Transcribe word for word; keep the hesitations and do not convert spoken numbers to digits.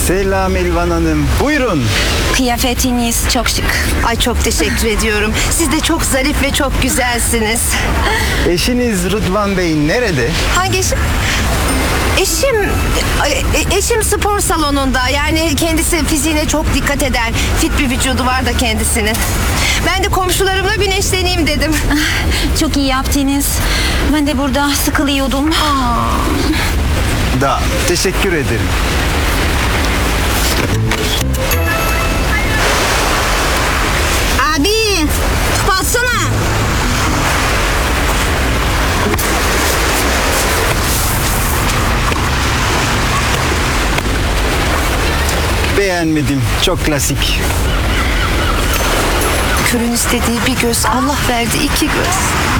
Selam Elvan Hanım. Buyurun. Kıyafetiniz çok şık. Ay çok teşekkür ediyorum. Siz de çok zarif ve çok güzelsiniz. Eşiniz Rıdvan Bey nerede? Hangi eşim? Eşim, e- eşim spor salonunda. Yani kendisi fiziğine çok dikkat eder. Fit bir vücudu var da kendisinin. Ben de komşularımla güneşleneyim dedim. Çok iyi yaptınız. Ben de burada sıkılıyordum. Da teşekkür ederim. Abi, baksana. Beğenmedim. Çok klasik. Körün istediği bir göz, Allah verdi iki göz.